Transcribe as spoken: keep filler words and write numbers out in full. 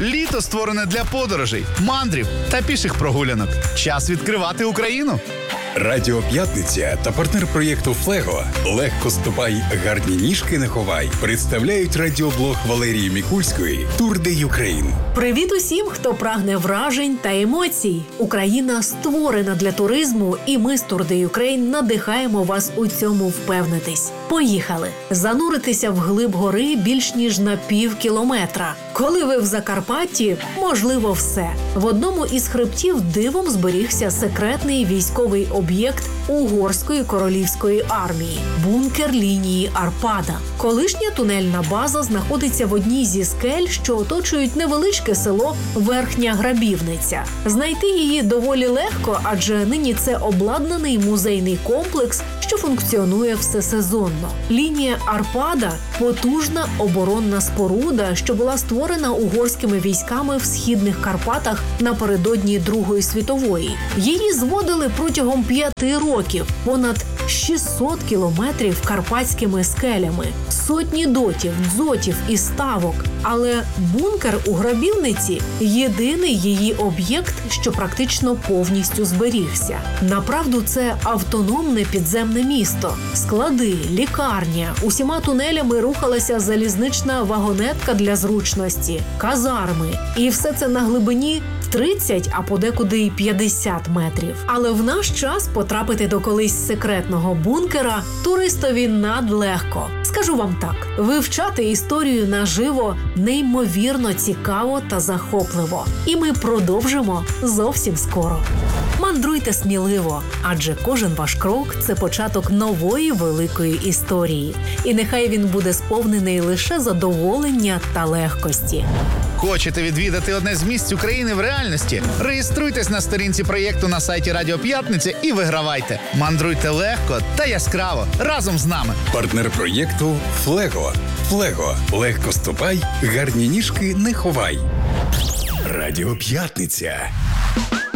Літо створене для подорожей, мандрів та піших прогулянок. Час відкривати Україну. Радіо П'ятниця та партнер проєкту «Флего» «Легко ступай, гарні ніжки не ховай» представляють радіоблог Валерії Мікульської «Тур де Юкрейн». Привіт усім, хто прагне вражень та емоцій. Україна створена для туризму, і ми з Тур де Юкрейн надихаємо вас у цьому впевнитись. Поїхали! Зануритися в глиб гори більш ніж на пів кілометра. Коли ви в Закарпатті, можливо все. В одному із хребтів дивом зберігся секретний військовий об'єкт Угорської королівської армії – бункер лінії Арпада. Колишня тунельна база знаходиться в одній зі скель, що оточують невеличке село Верхня Грабівниця. Знайти її доволі легко, адже нині це обладнаний музейний комплекс, що функціонує всесезонно. Лінія Арпада – потужна оборонна споруда, що була створена угорськими військами в Східних Карпатах напередодні Другої світової. Її зводили протягом п'яти років, понад шістсот кілометрів карпатськими скелями, сотні дотів, дзотів і ставок. Але бункер у Грабівниці – єдиний її об'єкт, що практично повністю зберігся. Направду, це автономне підземне місто. Склади, лікарня, усіма тунелями рухалася залізнична вагонетка для зручності, казарми. І все це на глибині тридцять, а подекуди й п'ятдесят метрів. Але в наш час потрапити до колись секретного бункера туристові надлегко. Скажу вам так, вивчати історію наживо неймовірно цікаво та захопливо. І ми продовжимо зовсім скоро. Мандруйте сміливо, адже кожен ваш крок – це початок нової великої історії. І нехай він буде сповнений лише задоволення та легкості. Хочете відвідати одне з місць України в реальності? Реєструйтесь на сторінці проєкту на сайті Радіо П'ятниця і вигравайте. Мандруйте легко та яскраво разом з нами. Партнер проєкту «Флего». «Флего» – легко ступай, гарні ніжки не ховай. Радіо П'ятниця.